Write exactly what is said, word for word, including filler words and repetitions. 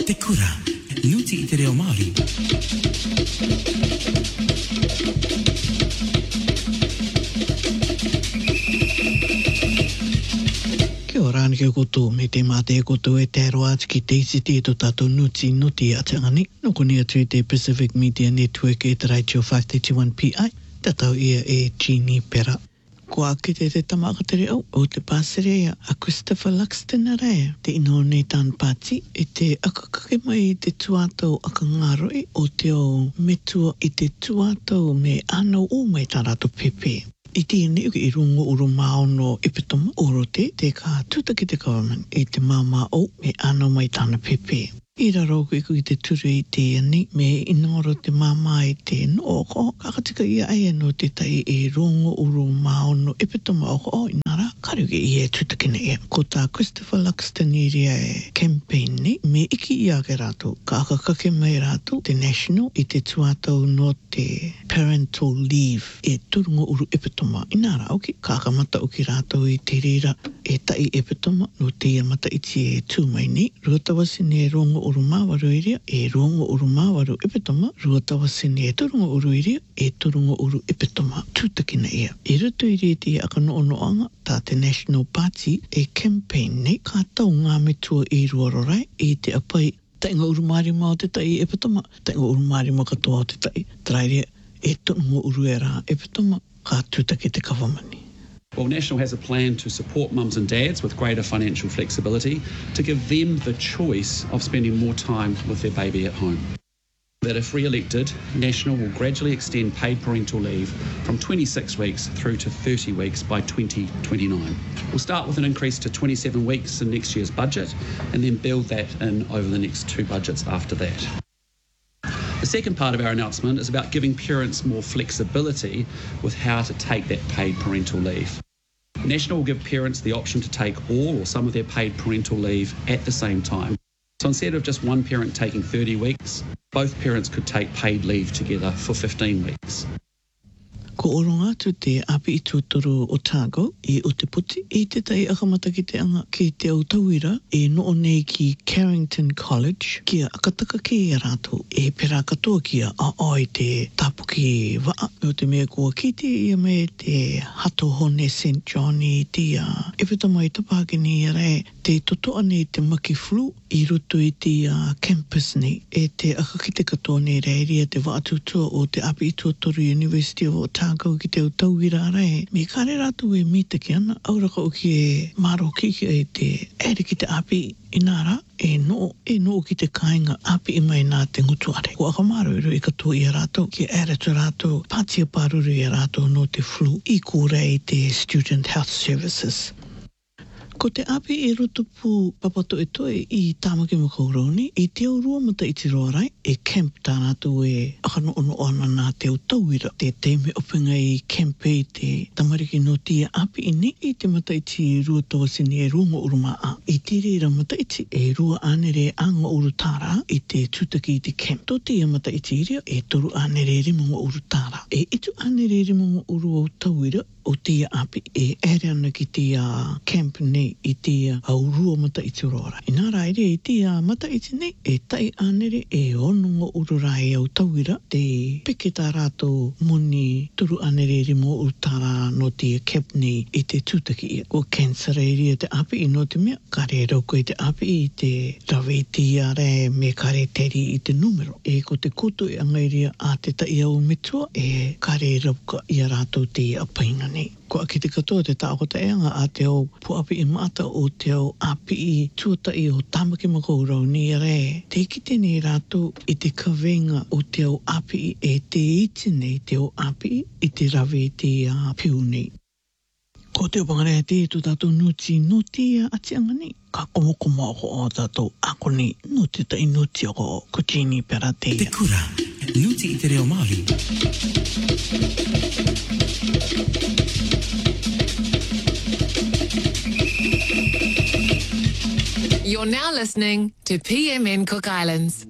Te kura, nuti i te reo Māori. Kia ora ni kia koutou me te mā te koutou e te aroa atu ki te isi te to tātou nuti nuti a te ngani. Noko ni atu te Pacific Media Network e te Radio five thirty-one P I. Tatau ia e Jeannie Pera. Kua kite te tamaka tere au o te pāserea a Christopher Luxton a rea. Te ino nei tāna pāti e te akakake mai te tuatau aka ngaroi o te o metua i te tuatau me anau o mai tārato pepe. I tēnei uke i rungo uru maono epitoma oro te te ka tutaki te government i te māma o me anau mai tāna pepe. I raro ko iku i te turu i tēnei me inoro te māma i te no ko kakatika ia aia no te tai e rungo uru maono epitoma o ko o inara karuke i e tutakina e. Ko tā Christopher Luxton i ria e campaign ni me iki i ake rātou ka akakake mai rātou te national i te tuatau no te parental leave e turungo uru epitoma inara auki ka akamata uki rātou i te rira e tai epitoma no te amata iti e tūmai ni ruatawasi ne rungo uru māwaru iria e rungo uru māwaru epitoma ruatawasi ne turungo uru iria e turungo uru epitoma tūtakina ia. E rutu iria te aka noonoanga tā te National Party e campaign nei ka tau ngā metua i ruarorai e te apai tainga uru marima o te tai epitoma tainga uru marima katoa o te tai trairia e turungo uru e rā epitoma ka tūtaki te kawamani. Well, National has a plan to support mums and dads with greater financial flexibility to give them the choice of spending more time with their baby at home. That if re-elected, National will gradually extend paid parental leave from twenty-six weeks through to thirty weeks by twenty twenty-nine. We'll start with an increase to twenty-seven weeks in next year's budget and then build that in over the next two budgets after that. The second part of our announcement is about giving parents more flexibility with how to take that paid parental leave. National will give parents the option to take all or some of their paid parental leave at the same time. So instead of just one parent taking thirty weeks, both parents could take paid leave together for fifteen weeks. Ko oronga tu te api i tūtoro Otago i Utaputi i te tai akamata ki te anga ki te au tauira e noo nei ki Carrington College kia akataka ki e rātou e pera katoa kia a oi te tapuki waa o te mea kua ki te ia me te hato hone Saint John i te a e pita mai tapakini i re te totoa nei te maki flu i rutu i te uh, campus nei e te akakite katoa nei reiria te waatutua o te api i tūtoro University of Otago ki te utauira rai me kare rātou e mita ki ana auraka o ki e maro kiki e te ere ki te api inara e no e no ki te kāinga api i mai nā te ngutu are ko akamaro iru i katoa i rātou ki ere tu rātou pātia pāruru i rātou no te flu i kūra i te Student Health Services. Ko te api e rutupu papato e toe i tāmaki makauroni, i te aurua mata i te roarai, e camp tānatu e akano ono ana nā te utauira, te teime opinga i camp e te tamariki no tia api ini, i te mata i te rua tawasini e runga urumaa. I te reira mata i te e rua anere anga urutara i te tūtaki i te camp. Tō tia mata i te iria e toru anere rimunga urutara. E itu anere rimunga uru o tauira, o tia api e ere ana ki tia camp nei i tia aurua mata i te rora. I nā raere i tia mata i te nei e tai anere e onunga ururai au tauira te peke tā rātou muni turu anere rimo utara no tia camp nei i te tūtaki ia. Ko cancer e te api i no te mea, kare rauko i te api i te rawe tia re me kare teri i te numero. E ko te koto e angairia a te tai au metua e kare rauka i a rātou te apainga nei. Ko aki te katoa te tākota e anga a te au puapi i mata o te au api i tuata i o tāmaki makaurau ni re. Te kite ni rātou i te kawenga o te au api e te iti nei te au api i te rawe te uh, piu nei. Ko te opangarea te tu tātou nuti noti ati anga nei. Ka komokomo ako o tātou ako nei nuti tai nuti ako ko Jeannie Pera te. Te kura, nuti i te reo Māori. You're now listening to P M N Cook Islands.